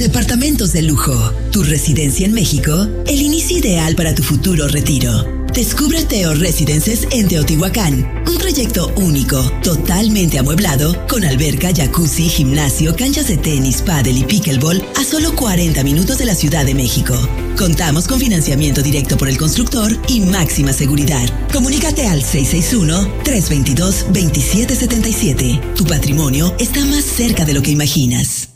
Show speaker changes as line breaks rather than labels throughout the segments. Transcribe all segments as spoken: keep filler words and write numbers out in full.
Departamentos de lujo, tu residencia en México, el inicio ideal para tu futuro retiro. Descubre Teo Residences en Teotihuacán, un proyecto único, totalmente amueblado, con alberca, jacuzzi, gimnasio, canchas de tenis, pádel y pickleball a solo cuarenta minutos de la Ciudad de México. Contamos con financiamiento directo por el constructor y máxima seguridad. Comunícate al seis seis uno, tres dos dos, dos siete siete siete. Tu patrimonio está más cerca de lo que imaginas.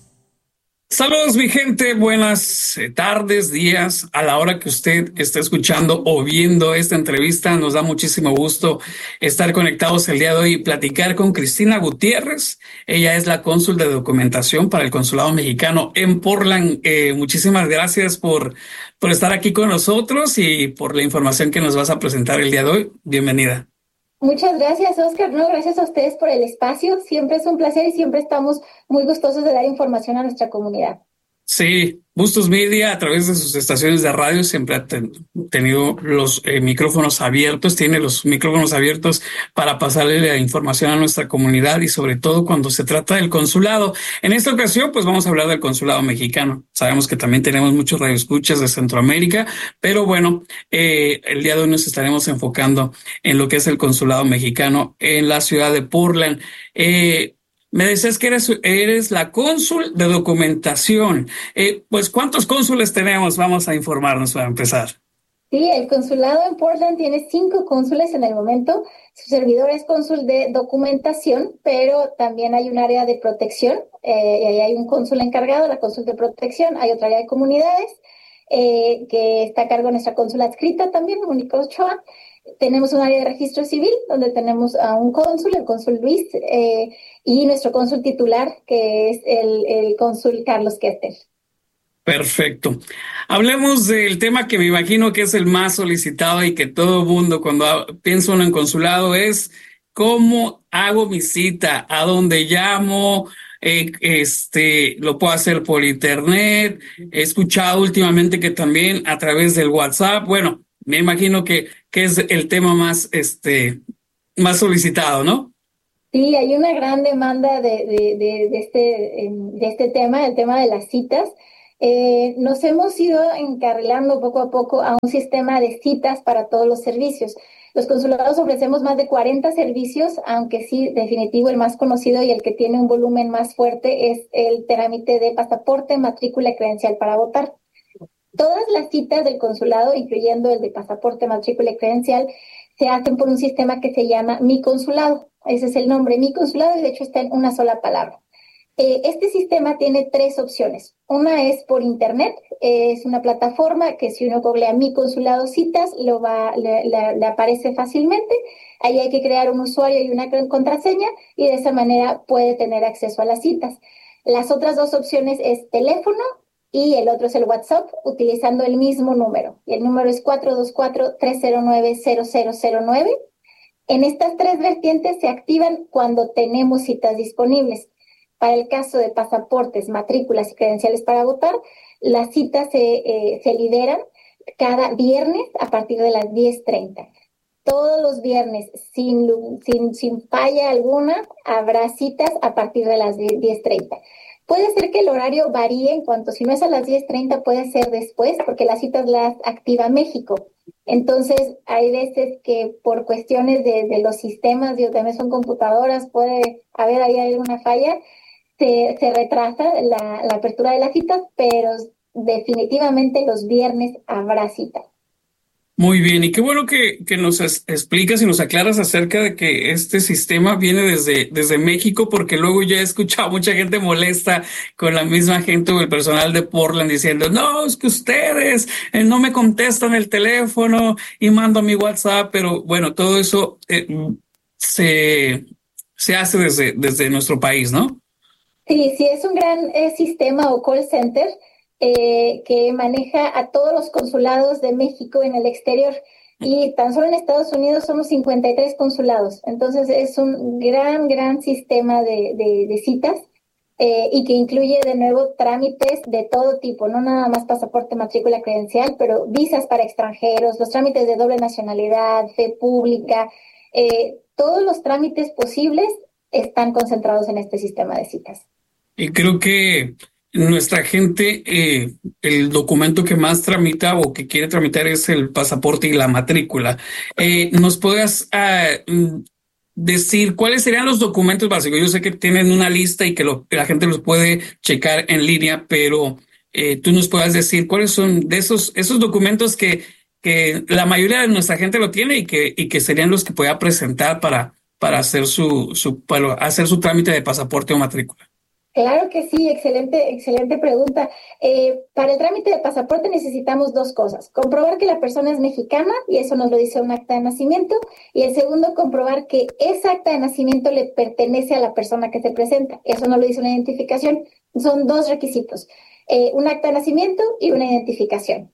Saludos mi gente, buenas tardes, días, a la hora que usted esté escuchando o viendo esta entrevista. Nos da muchísimo gusto estar conectados el día de hoy y platicar con Cristina Gutiérrez. Ella es la cónsul de documentación para el Consulado Mexicano en Portland. Eh, muchísimas gracias por, por estar aquí con nosotros y por la información que nos vas a presentar el día de hoy. Bienvenida.
Muchas gracias, Oscar. No, gracias a ustedes por el espacio. Siempre es un placer y siempre estamos muy gustosos de dar información a nuestra comunidad.
Sí, Bustos Media a través de sus estaciones de radio siempre ha ten, tenido los eh, micrófonos abiertos, tiene los micrófonos abiertos para pasarle la información a nuestra comunidad y sobre todo cuando se trata del consulado. En esta ocasión, pues vamos a hablar del consulado mexicano. Sabemos que también tenemos muchos radioescuchas de Centroamérica, pero bueno, eh, el día de hoy nos estaremos enfocando en lo que es el consulado mexicano en la ciudad de Portland. Eh, Me decías que eres, eres la cónsul de documentación. Eh, pues, ¿cuántos cónsules tenemos? Vamos a informarnos para empezar.
Sí, el consulado en Portland tiene cinco cónsules en el momento. Su servidor es cónsul de documentación, pero también hay un área de protección. Eh, y ahí hay un cónsul encargado, la cónsul de protección. Hay otra área de comunidades eh, que está a cargo de nuestra cónsula adscrita también, Mónica Ochoa. Tenemos un área de registro civil donde tenemos a un cónsul, el cónsul Luis, eh, y nuestro cónsul titular, que es el, el cónsul Carlos Kester.
Perfecto. Hablemos del tema que me imagino que es el más solicitado y que todo el mundo cuando piensa uno en consulado es ¿cómo hago mi cita? ¿A dónde llamo? Eh, este, lo puedo hacer por internet. He escuchado últimamente que también a través del WhatsApp. Bueno, me imagino que, que es el tema más, este, más solicitado, ¿no?
Sí, hay una gran demanda de, de, de, de, este, de este tema, el tema de las citas. Eh, nos hemos ido encarrilando poco a poco a un sistema de citas para todos los servicios. Los consulados ofrecemos más de cuarenta servicios, aunque sí, definitivo, el más conocido y el que tiene un volumen más fuerte es el trámite de pasaporte, matrícula y credencial para votar. Todas las citas del consulado, incluyendo el de pasaporte, matrícula y credencial, se hacen por un sistema que se llama Mi Consulado. Ese es el nombre, Mi Consulado, y de hecho está en una sola palabra. Eh, este sistema tiene tres opciones. Una es por internet, eh, es una plataforma que si uno googlea Mi Consulado Citas, lo va, le, le, le aparece fácilmente. Ahí hay que crear un usuario y una contraseña y de esa manera puede tener acceso a las citas. Las otras dos opciones es teléfono y el otro es el WhatsApp, utilizando el mismo número. Y el número es cuatro dos cuatro, tres cero nueve, cero cero cero nueve. En estas tres vertientes se activan cuando tenemos citas disponibles. Para el caso de pasaportes, matrículas y credenciales para votar, las citas se, eh, se liberan cada viernes a partir de las diez treinta. Todos los viernes, sin, sin, sin falla alguna, habrá citas a partir de las diez treinta. Puede ser que el horario varíe en cuanto, si no es a las diez treinta, puede ser después, porque las citas las activa México. Entonces, hay veces que por cuestiones de, de los sistemas, digo, también son computadoras, puede haber ahí alguna falla, se, se retrasa la, la apertura de las citas, pero definitivamente los viernes habrá citas.
Muy bien, y qué bueno que, que nos es, explicas y nos aclaras acerca de que este sistema viene desde, desde México, porque luego ya he escuchado mucha gente molesta con la misma gente o el personal de Portland diciendo, no, es que ustedes eh, no me contestan el teléfono y mando mi WhatsApp, pero bueno, todo eso eh, se, se hace desde, desde nuestro país, ¿no?
Sí, sí, es un gran eh, sistema o call center eh, que maneja a todos los consulados de México en el exterior. Y tan solo en Estados Unidos somos cincuenta y tres consulados. Entonces es un gran, gran sistema de, de, de citas eh, y que incluye de nuevo trámites de todo tipo, no nada más pasaporte, matrícula, credencial, pero visas para extranjeros, los trámites de doble nacionalidad, fe pública, eh, todos los trámites posibles están concentrados en este sistema de citas.
Y creo que nuestra gente, eh, el documento que más tramita o que quiere tramitar es el pasaporte y la matrícula. Eh, ¿nos puedes uh, decir cuáles serían los documentos básicos? Yo sé que tienen una lista y que, lo, que la gente los puede checar en línea, pero eh, tú nos puedas decir cuáles son de esos, esos documentos que, que la mayoría de nuestra gente lo tiene y que, y que serían los que pueda presentar para, para hacer su, su, para hacer su trámite de pasaporte o matrícula.
Claro que sí, excelente, excelente pregunta. Eh, para el trámite de pasaporte necesitamos dos cosas. Comprobar que la persona es mexicana, y eso nos lo dice un acta de nacimiento. Y el segundo, comprobar que esa acta de nacimiento le pertenece a la persona que se presenta. Eso nos lo dice una identificación. Son dos requisitos. Eh, un acta de nacimiento y una identificación.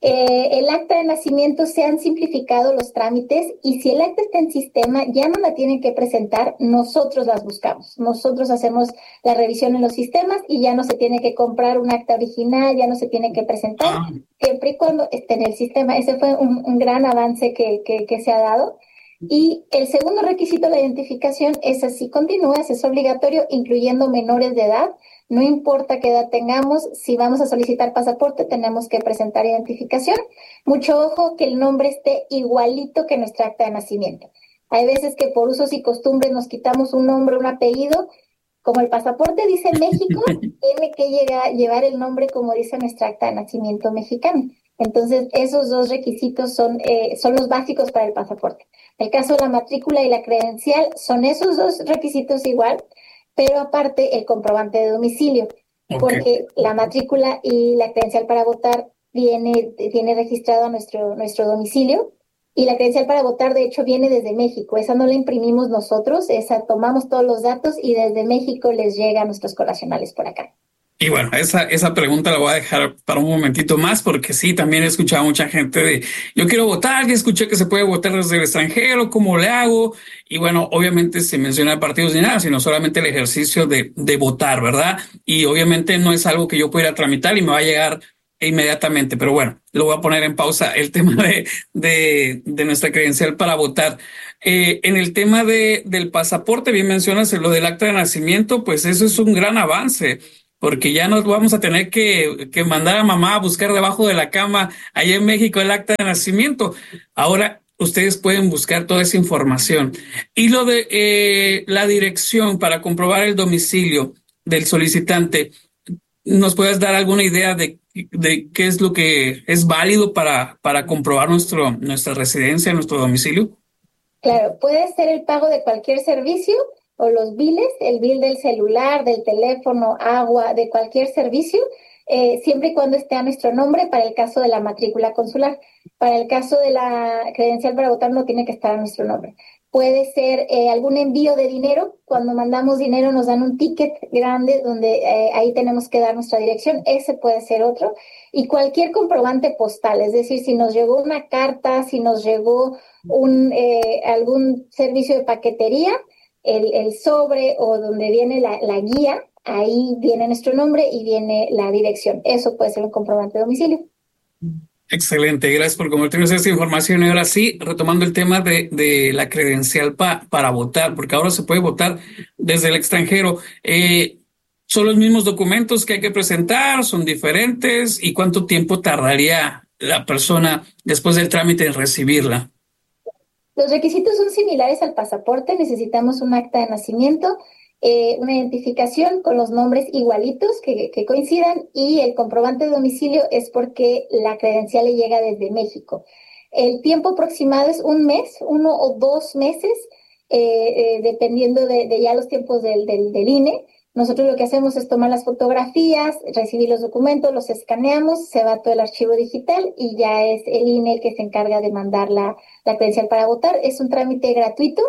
Eh, el acta de nacimiento se han simplificado los trámites y si el acta está en sistema ya no la tienen que presentar, nosotros las buscamos. Nosotros hacemos la revisión en los sistemas y ya no se tiene que comprar un acta original, ya no se tiene que presentar, ah. siempre y cuando esté en el sistema. Ese fue un, un gran avance que, que, que se ha dado. Y el segundo requisito de la identificación es así, continúa, es obligatorio, incluyendo menores de edad. No importa qué edad tengamos, si vamos a solicitar pasaporte, tenemos que presentar identificación. Mucho ojo que el nombre esté igualito que nuestra acta de nacimiento. Hay veces que por usos y costumbres nos quitamos un nombre, un apellido. Como el pasaporte dice México, tiene que llegar, llevar el nombre como dice nuestra acta de nacimiento mexicana. Entonces, esos dos requisitos son, eh, son los básicos para el pasaporte. El caso de la matrícula y la credencial son esos dos requisitos igual, pero aparte el comprobante de domicilio, okay. Porque la matrícula y la credencial para votar viene, viene registrado a nuestro, nuestro domicilio, y la credencial para votar de hecho viene desde México. Esa no la imprimimos nosotros, esa tomamos todos los datos y desde México les llega a nuestros connacionales por acá.
Y bueno, esa, esa pregunta la voy a dejar para un momentito más, porque sí, también he escuchado a mucha gente de, yo quiero votar, y escuché que se puede votar desde el extranjero, ¿cómo le hago? Y bueno, obviamente se menciona partidos ni nada, sino solamente el ejercicio de, de votar, ¿verdad? Y obviamente no es algo que yo pueda tramitar y me va a llegar inmediatamente, pero bueno, lo voy a poner en pausa el tema de, de, de nuestra credencial para votar. Eh, en el tema de, del pasaporte, bien mencionas lo del acta de nacimiento, pues eso es un gran avance, porque ya nos vamos a tener que, que mandar a mamá a buscar debajo de la cama allá en México el acta de nacimiento. Ahora ustedes pueden buscar toda esa información. Y lo de eh, la dirección para comprobar el domicilio del solicitante, ¿nos puedes dar alguna idea de, de qué es lo que es válido para, para comprobar nuestro, nuestra residencia, nuestro domicilio?
Claro, puede ser el pago de cualquier servicio o los biles, el bill del celular, del teléfono, agua, de cualquier servicio, eh, siempre y cuando esté a nuestro nombre para el caso de la matrícula consular. Para el caso de la credencial para votar no tiene que estar a nuestro nombre. Puede ser eh, algún envío de dinero. Cuando mandamos dinero nos dan un ticket grande donde eh, ahí tenemos que dar nuestra dirección. Ese puede ser otro. Y cualquier comprobante postal, es decir, si nos llegó una carta, si nos llegó un eh, algún servicio de paquetería, El, el sobre o donde viene la, la guía, ahí viene nuestro nombre y viene la dirección. Eso puede ser un comprobante de domicilio.
Excelente, gracias por compartirnos esta información. Y ahora sí, retomando el tema de, de la credencial pa, para votar, porque ahora se puede votar desde el extranjero. Eh, ¿Son los mismos documentos que hay que presentar? ¿Son diferentes? ¿Y cuánto tiempo tardaría la persona después del trámite en recibirla?
Los requisitos son similares al pasaporte. Necesitamos un acta de nacimiento, eh, una identificación con los nombres igualitos que, que coincidan, y el comprobante de domicilio es porque la credencial le llega desde México. El tiempo aproximado es un mes, uno o dos meses, eh, eh, dependiendo de, de ya los tiempos del, del, del I N E. Nosotros lo que hacemos es tomar las fotografías, recibir los documentos, los escaneamos, se va todo el archivo digital y ya es el I N E el que se encarga de mandar la, la credencial para votar. Es un trámite gratuito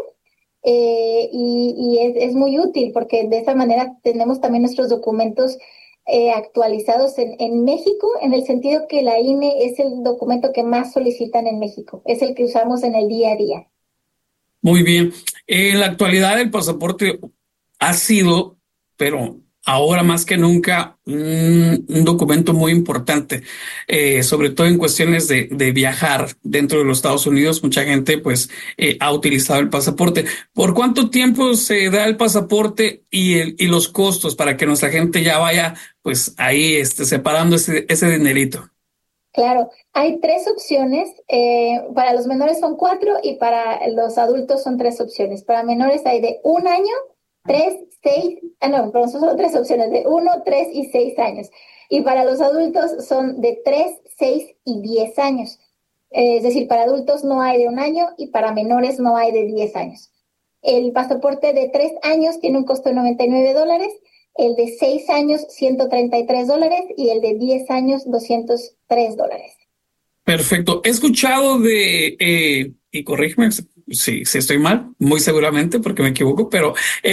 eh, y, y es, es muy útil porque de esa manera tenemos también nuestros documentos eh, actualizados en, en México, en el sentido que la I N E es el documento que más solicitan en México, es el que usamos en el día a día.
Muy bien. En la actualidad el pasaporte ha sido, pero ahora más que nunca un, un documento muy importante, eh, sobre todo en cuestiones de, de viajar dentro de los Estados Unidos. Mucha gente pues eh, ha utilizado el pasaporte. ¿Por cuánto tiempo se da el pasaporte y, el, y los costos para que nuestra gente ya vaya pues ahí este, separando ese, ese dinerito?
Claro, hay tres opciones. Eh, para los menores son cuatro y para los adultos son tres opciones. Para menores hay de un año, tres, seis, ah, no, pero son solo tres opciones, de uno, tres y seis años. Y para los adultos son de tres, seis y diez años. Eh, es decir, para adultos no hay de un año y para menores no hay de diez años. El pasaporte de tres años tiene un costo de noventa y nueve dólares, el de seis años ciento treinta y tres dólares y el de diez años doscientos tres dólares.
Perfecto. He escuchado de, eh, y corrígeme si, si estoy mal, muy seguramente porque me equivoco, pero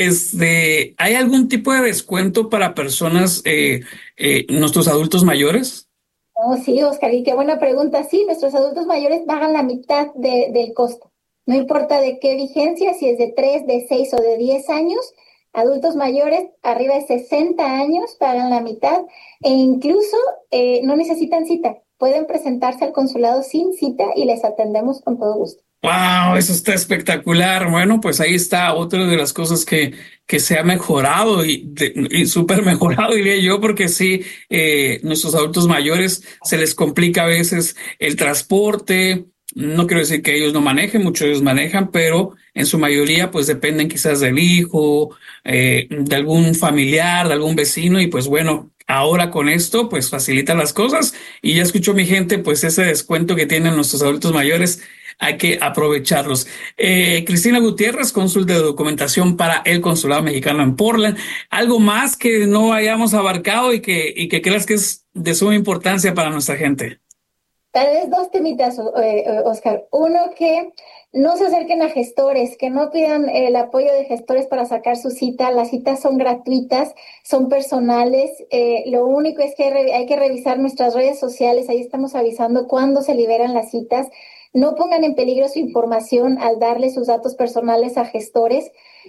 este, ¿hay algún tipo de descuento para personas, eh, eh, nuestros adultos mayores?
Oh, sí, Oscar, y qué buena pregunta. Sí, nuestros adultos mayores pagan la mitad de, del costo. No importa de qué vigencia, si es de tres, de seis o de diez años, adultos mayores arriba de sesenta años pagan la mitad e incluso eh, no necesitan cita. Pueden presentarse al consulado sin cita y les atendemos con todo gusto.
Wow, eso está espectacular. Bueno, pues ahí está otra de las cosas que, que se ha mejorado y, y súper mejorado, diría yo, porque sí, eh, nuestros adultos mayores se les complica a veces el transporte. No quiero decir que ellos no manejen, muchos de ellos manejan, pero en su mayoría pues dependen quizás del hijo, eh, de algún familiar, de algún vecino y pues bueno, ahora con esto pues facilita las cosas y ya escuchó mi gente pues ese descuento que tienen nuestros adultos mayores. Hay que aprovecharlos. Eh, Cristina Gutiérrez, cónsul de documentación para el Consulado Mexicano en Portland. ¿Algo más que no hayamos abarcado y que, y que creas que es de suma importancia para nuestra gente?
Tal vez dos temitas, eh, Oscar. Uno, que no se acerquen a gestores, que no pidan el apoyo de gestores para sacar su cita. Las citas son gratuitas, son personales. Eh, lo único es que hay, hay que revisar nuestras redes sociales. Ahí estamos avisando cuándo se liberan las citas. No pongan en peligro su información al darle sus datos personales a gestores.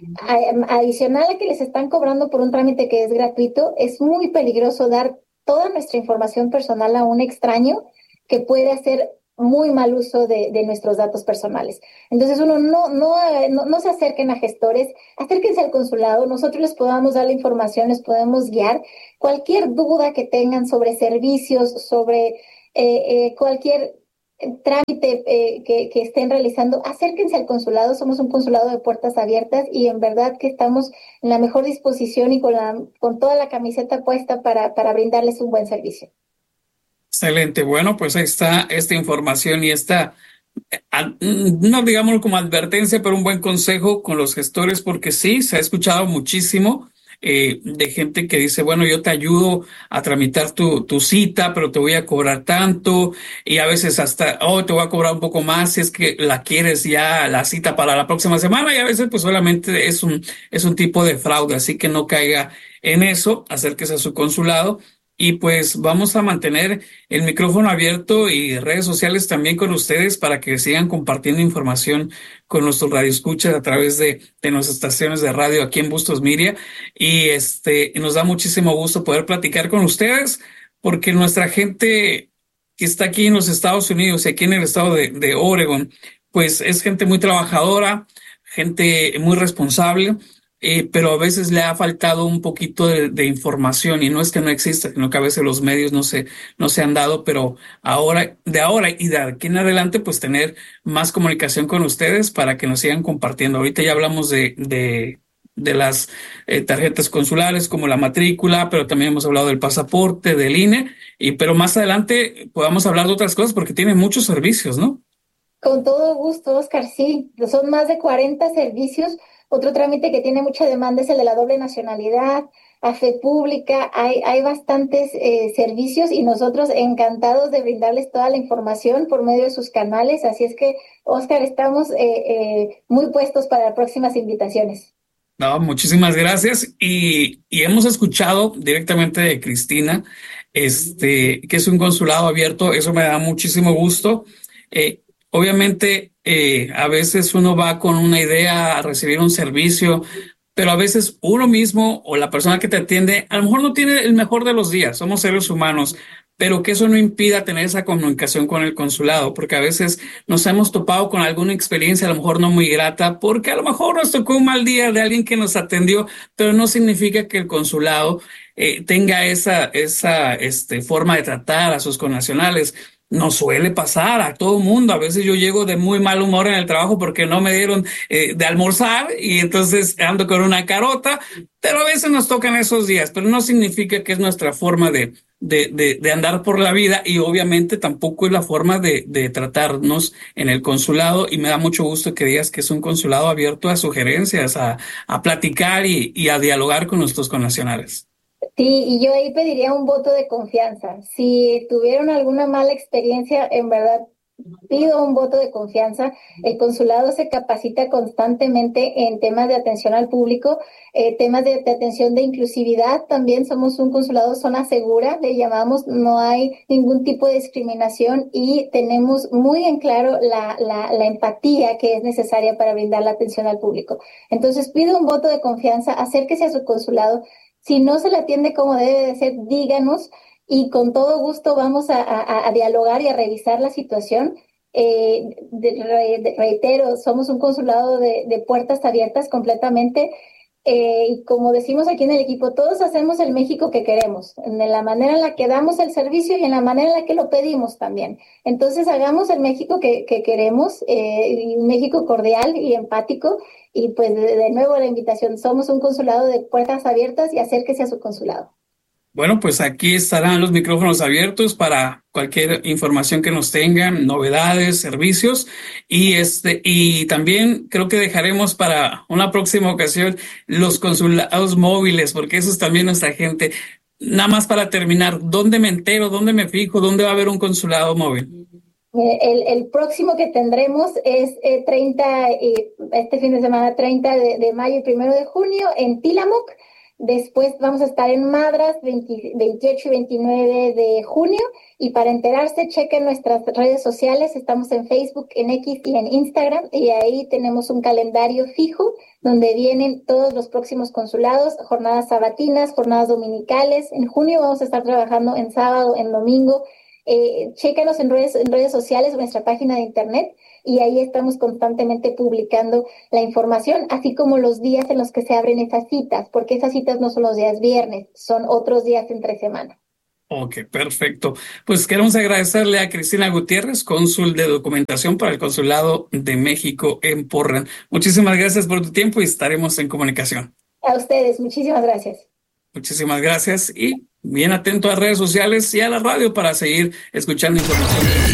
Adicional a que les están cobrando por un trámite que es gratuito, es muy peligroso dar toda nuestra información personal a un extraño que puede hacer muy mal uso de, de nuestros datos personales. Entonces uno no, no, no, no se acerquen a gestores, acérquense al consulado, nosotros les podamos dar la información, les podemos guiar. Cualquier duda que tengan sobre servicios, sobre eh, eh, cualquier trámite eh, que, que estén realizando, acérquense al consulado. Somos un consulado de puertas abiertas y en verdad que estamos en la mejor disposición y con, la, con toda la camiseta puesta para, para brindarles un buen servicio.
Excelente. Bueno, pues ahí está esta información y esta, no digámoslo como advertencia, pero un buen consejo con los gestores, porque sí, se ha escuchado muchísimo eh, de gente que dice, bueno, yo te ayudo a tramitar tu, tu cita, pero te voy a cobrar tanto, y a veces hasta, oh, te voy a cobrar un poco más si es que la quieres ya la cita para la próxima semana, y a veces pues solamente es un, es un tipo de fraude, así que no caiga en eso, acérquese a su consulado. Y pues vamos a mantener el micrófono abierto y redes sociales también con ustedes para que sigan compartiendo información con nuestros radioescuchas a través de, de nuestras estaciones de radio aquí en Bustos Media. Y este nos da muchísimo gusto poder platicar con ustedes porque nuestra gente que está aquí en los Estados Unidos y aquí en el estado de, de Oregon, pues es gente muy trabajadora, gente muy responsable. Eh, pero a veces le ha faltado un poquito de, de información y no es que no exista, sino que a veces los medios no se, no se han dado, pero ahora, de ahora y de aquí en adelante, pues tener más comunicación con ustedes para que nos sigan compartiendo. Ahorita ya hablamos de, de, de las eh, tarjetas consulares como la matrícula, pero también hemos hablado del pasaporte, del I N E, y, pero más adelante podamos hablar de otras cosas porque tiene muchos servicios, ¿no?
Con todo gusto, Oscar, sí, son más de cuarenta servicios. Otro trámite que tiene mucha demanda es el de la doble nacionalidad, a fe pública. Hay, hay bastantes eh, servicios y nosotros encantados de brindarles toda la información por medio de sus canales. Así es que, Oscar, estamos eh, eh, muy puestos para próximas invitaciones.
No, muchísimas gracias. Y, y hemos escuchado directamente de Cristina, este, que es un consulado abierto. Eso me da muchísimo gusto. Eh, Obviamente, eh, a veces uno va con una idea a recibir un servicio, pero a veces uno mismo o la persona que te atiende a lo mejor no tiene el mejor de los días, somos seres humanos, pero que eso no impida tener esa comunicación con el consulado, porque a veces nos hemos topado con alguna experiencia a lo mejor no muy grata, porque a lo mejor nos tocó un mal día de alguien que nos atendió, pero no significa que el consulado eh, tenga esa, esa este, forma de tratar a sus connacionales. Nos suele pasar a todo mundo. A veces yo llego de muy mal humor en el trabajo porque no me dieron eh, de almorzar y entonces ando con una carota, pero a veces nos tocan esos días, pero no significa que es nuestra forma de, de, de, de andar por la vida y obviamente tampoco es la forma de, de tratarnos en el consulado, y me da mucho gusto que digas que es un consulado abierto a sugerencias, a, a platicar y, y a dialogar con nuestros connacionales.
Sí, y yo ahí pediría un voto de confianza. Si tuvieron alguna mala experiencia, en verdad pido un voto de confianza. El consulado se capacita constantemente en temas de atención al público, eh, temas de, de atención de inclusividad. También somos un consulado zona segura, le llamamos, no hay ningún tipo de discriminación y tenemos muy en claro la, la, la empatía que es necesaria para brindar la atención al público. Entonces pido un voto de confianza, acérquese a su consulado. Si no se le atiende como debe de ser, díganos y con todo gusto vamos a, a, a dialogar y a revisar la situación. Eh, de, de, reitero, somos un consulado de, de puertas abiertas completamente eh, y como decimos aquí en el equipo, todos hacemos el México que queremos, en la manera en la que damos el servicio y en la manera en la que lo pedimos también. Entonces hagamos el México que, que queremos, eh, un México cordial y empático. Y pues de, de nuevo la invitación, somos un consulado de puertas abiertas y acérquese a su consulado.
Bueno, pues aquí estarán los micrófonos abiertos para cualquier información que nos tengan, novedades, servicios, y este y también creo que dejaremos para una próxima ocasión los consulados móviles, porque eso es también nuestra gente. Nada más para terminar, ¿dónde me entero? ¿Dónde me fijo? ¿Dónde va a haber un consulado móvil?
El, el próximo que tendremos es eh, treinta, eh, este fin de semana, treinta de, de mayo y primero de junio en Tillamook. Después vamos a estar en Madras, veinte, veintiocho y veintinueve de junio. Y para enterarse, chequen nuestras redes sociales. Estamos en Facebook, en X y en Instagram. Y ahí tenemos un calendario fijo donde vienen todos los próximos consulados, jornadas sabatinas, jornadas dominicales. En junio vamos a estar trabajando en sábado, en domingo. Eh, chécanos en redes, en redes sociales, en nuestra página de internet, y ahí estamos constantemente publicando la información, así como los días en los que se abren esas citas, porque esas citas no son los días viernes, son otros días entre semana.
Ok, perfecto. Pues queremos agradecerle a Cristina Gutiérrez, cónsul de documentación para el Consulado de México en Portland. Muchísimas gracias por tu tiempo y estaremos en comunicación.
A ustedes, muchísimas gracias.
Muchísimas gracias y bien atento a redes sociales y a la radio para seguir escuchando información.